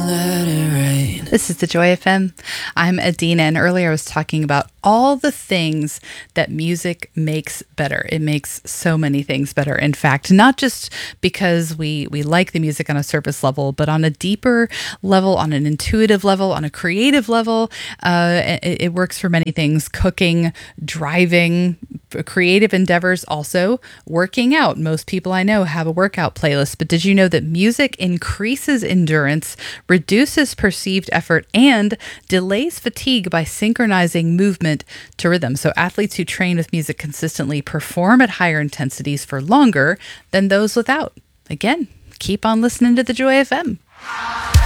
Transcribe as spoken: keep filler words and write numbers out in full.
let it rain. This is the Joy F M. I'm Adina, and earlier I was talking about all the things that music makes better. It makes so many things better. In fact, not just because we we like the music on a surface level, but on a deeper level, on an intuitive level, on a creative level. Uh, it, it works for many things: cooking, driving, creative endeavors, also working out. Most people I know have a workout playlist, but did you know that music increases endurance, reduces perceived effort, and delays fatigue by synchronizing movement to rhythm? So athletes who train with music consistently perform at higher intensities for longer than those without. Again, keep on listening to the Joy F M.